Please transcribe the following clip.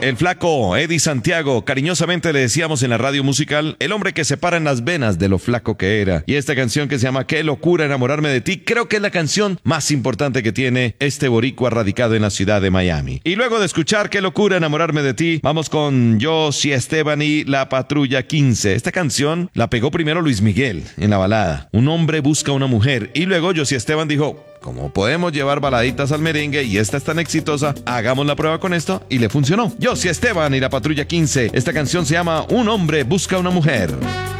El flaco Eddie Santiago, cariñosamente le decíamos en la radio musical, el hombre que se para en las venas de lo flaco que era. Y esta canción que se llama Qué locura enamorarme de ti, creo que es la canción más importante que tiene este boricua radicado en la ciudad de Miami. Y luego de escuchar Qué locura enamorarme de ti, vamos con Josie Esteban y La Patrulla 15. Esta canción la pegó primero Luis Miguel en la balada. Un hombre busca una mujer. Y luego Josie Esteban dijo, como podemos llevar baladitas al merengue y esta es tan exitosa, hagamos la prueba con esto y le funcionó. Josie Esteban y La Patrulla 15. Esta canción se llama Un hombre busca una mujer.